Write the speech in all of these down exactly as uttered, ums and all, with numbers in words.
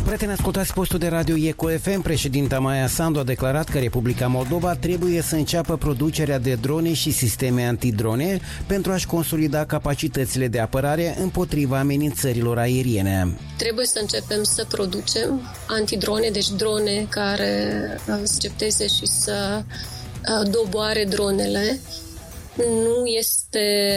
Prieteni, ascultați postul de radio Eco F M. Președinta Maia Sandu a declarat că Republica Moldova trebuie să înceapă producerea de drone și sisteme antidrone pentru a-și consolida capacitățile de apărare împotriva amenințărilor aeriene. Trebuie să începem să producem antidrone, deci drone care să cepteze și să doboare dronele. Nu este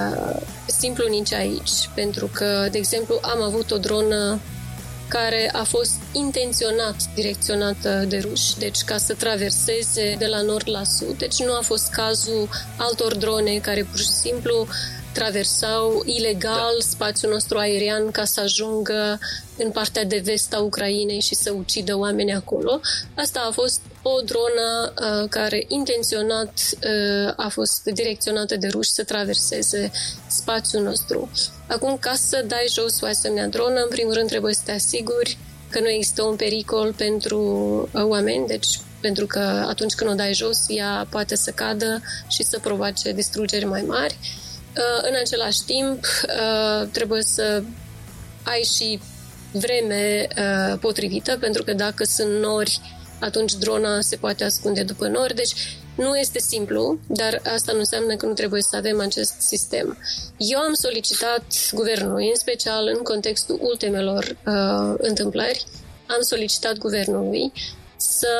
simplu nici aici, pentru că, de exemplu, am avut o dronă care a fost intenționat direcționată de ruși, deci ca să traverseze de la nord la sud. Deci nu a fost cazul altor drone care pur și simplu traversau ilegal spațiul nostru aerian ca să ajungă în partea de vest a Ucrainei și să ucidă oameni acolo. Asta a fost o dronă uh, care intenționat uh, a fost direcționată de ruși să traverseze spațiul nostru. Acum, ca să dai jos o asemenea dronă, în primul rând trebuie să te asiguri că nu există un pericol pentru uh, oameni, deci pentru că atunci când o dai jos, ea poate să cadă și să provoace distrugeri mai mari. Uh, în același timp, uh, trebuie să ai și vreme uh, potrivită, pentru că dacă sunt nori, atunci drona se poate ascunde după nori. Deci nu este simplu, dar asta nu înseamnă că nu trebuie să avem acest sistem. Eu am solicitat guvernului, în special în contextul ultimelor uh, întâmplări, am solicitat guvernului să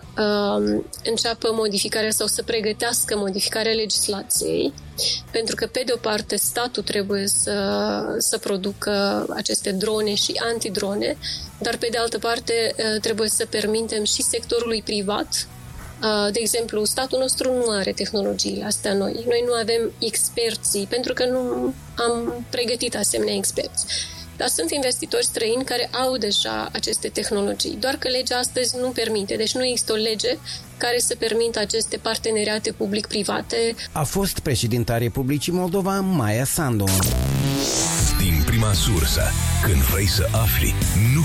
uh, înceapă modificarea sau să pregătească modificarea legislației, pentru că, pe de o parte, statul trebuie să, să producă aceste drone și antidrone, dar, pe de altă parte, uh, trebuie să permitem și sectorului privat. Uh, de exemplu, statul nostru nu are tehnologiile astea noi. Noi nu avem experții, pentru că nu am pregătit asemenea experți. Dar sunt investitori străini care au deja aceste tehnologii, doar că legea astăzi nu permite. Deci nu există o lege care să permită aceste parteneriate public-private. A fost președinta Republicii Moldova, Maia Sandu. Din prima sursă, când vrei să afli, nu